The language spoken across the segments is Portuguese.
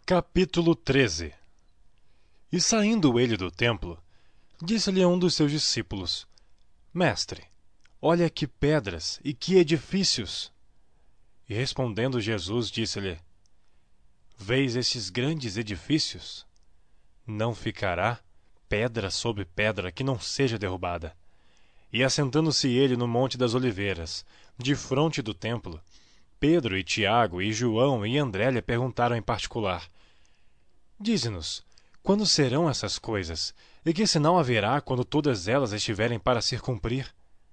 Capítulo 13. E saindo ele do templo, disse-lhe a um dos seus discípulos: Mestre, olha que pedras e que edifícios! E respondendo Jesus, disse-lhe: Vês estes grandes edifícios? Não ficará pedra sobre pedra que não seja derrubada. E assentando-se ele no Monte das Oliveiras, defronte do templo, Pedro e Tiago e João e André lhe perguntaram em particular: Dize-nos, quando serão essas coisas? E que sinal haverá quando todas elas estiverem para se cumprir?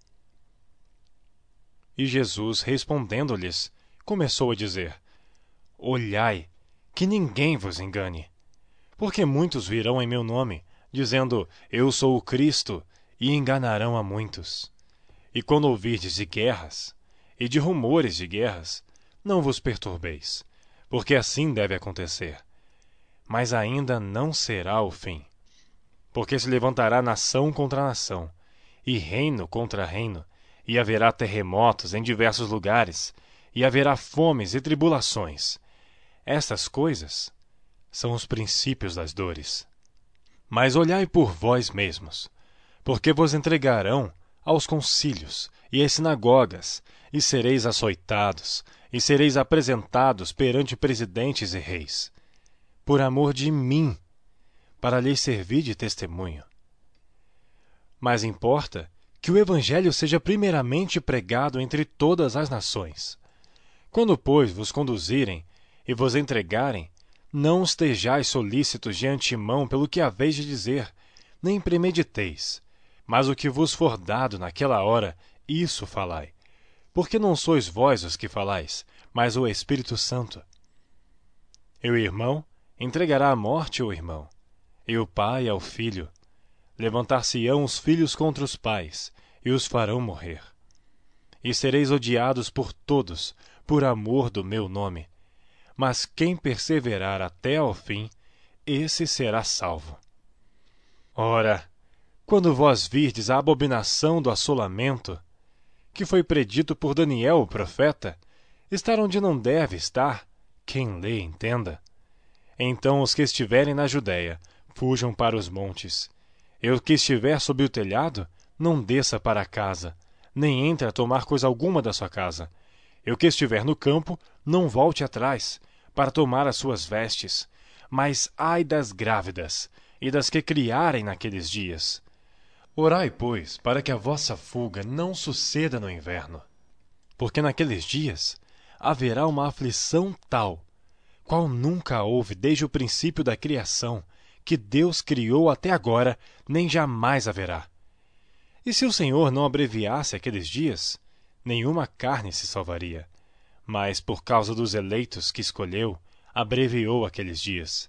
E Jesus, respondendo-lhes, começou a dizer: Olhai, que ninguém vos engane. Porque muitos virão em meu nome, dizendo: Eu sou o Cristo, e enganarão a muitos. E quando ouvirdes de guerras, e de rumores de guerras, não vos perturbeis, porque assim deve acontecer. Mas ainda não será o fim. Porque se levantará nação contra nação, e reino contra reino, e haverá terremotos em diversos lugares, e haverá fomes e tribulações. Estas coisas são os princípios das dores. Mas olhai por vós mesmos, porque vos entregarão aos concílios e às sinagogas, e sereis açoitados, e sereis apresentados perante presidentes e reis, por amor de mim, para lhes servir de testemunho. Mas importa que o Evangelho seja primeiramente pregado entre todas as nações. Quando, pois, vos conduzirem e vos entregarem, não estejais solícitos de antemão pelo que haveis de dizer, nem premediteis, mas o que vos for dado naquela hora, isso falai. Porque não sois vós os que falais, mas o Espírito Santo. E o irmão entregará à morte o irmão, e o pai ao filho. Levantar-se-ão os filhos contra os pais, e os farão morrer. E sereis odiados por todos, por amor do meu nome. Mas quem perseverar até ao fim, esse será salvo. Ora, quando vós virdes a abominação do assolamento, que foi predito por Daniel o profeta, estar onde não deve estar, quem lê entenda. Então os que estiverem na Judéia, fujam para os montes. E o que estiver sob o telhado, não desça para casa, nem entre a tomar coisa alguma da sua casa. E o que estiver no campo, não volte atrás, para tomar as suas vestes. Mas ai das grávidas, e das que criarem naqueles dias. Orai, pois, para que a vossa fuga não suceda no inverno. Porque naqueles dias haverá uma aflição tal, qual nunca houve desde o princípio da criação, que Deus criou até agora, nem jamais haverá. E se o Senhor não abreviasse aqueles dias, nenhuma carne se salvaria. Mas, por causa dos eleitos que escolheu, abreviou aqueles dias.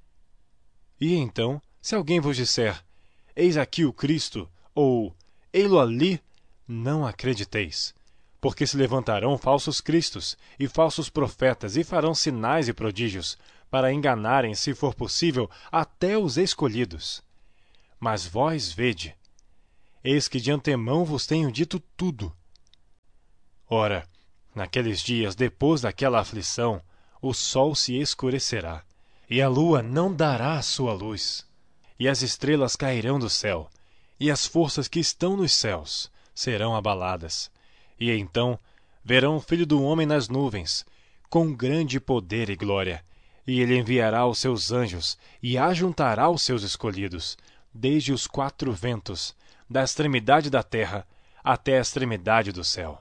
E então, se alguém vos disser: Eis aqui o Cristo, ou ei-lo ali, não acrediteis. Porque se levantarão falsos cristos e falsos profetas, e farão sinais e prodígios, para enganarem, se for possível, até os escolhidos. Mas vós vede, eis que de antemão vos tenho dito tudo. Ora, naqueles dias, depois daquela aflição, o sol se escurecerá, e a lua não dará a sua luz, e as estrelas cairão do céu, e as forças que estão nos céus serão abaladas. E então verão o Filho do Homem nas nuvens, com grande poder e glória, e ele enviará os seus anjos, e ajuntará os seus escolhidos, desde os quatro ventos, da extremidade da terra até a extremidade do céu.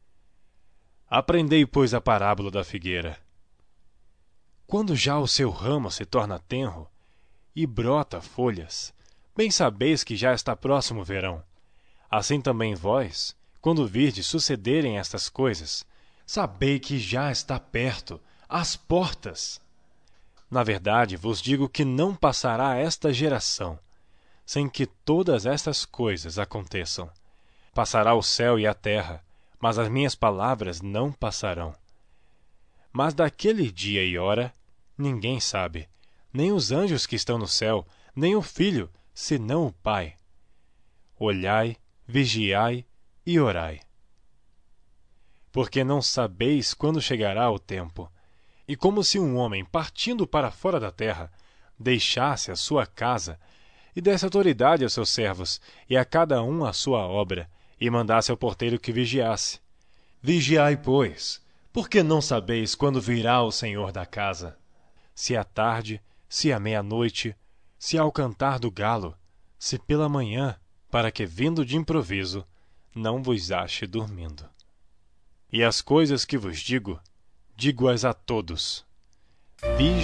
Aprendei, pois, a parábola da figueira. Quando já o seu ramo se torna tenro, e brota folhas, bem sabeis que já está próximo o verão. Assim também vós, quando virdes sucederem estas coisas, sabei que já está perto, às portas. Na verdade, vos digo que não passará esta geração, sem que todas estas coisas aconteçam. Passará o céu e a terra, mas as minhas palavras não passarão. Mas daquele dia e hora, ninguém sabe, nem os anjos que estão no céu, nem o Filho, senão o Pai. Olhai, vigiai e orai. Porque não sabeis quando chegará o tempo. E como se um homem, partindo para fora da terra, deixasse a sua casa, e desse autoridade aos seus servos, e a cada um a sua obra, e mandasse ao porteiro que vigiasse. Vigiai, pois, porque não sabeis quando virá o Senhor da casa, se à tarde, se à meia-noite, se ao cantar do galo, se pela manhã, para que, vindo de improviso, não vos ache dormindo. E as coisas que vos digo, digo-as a todos.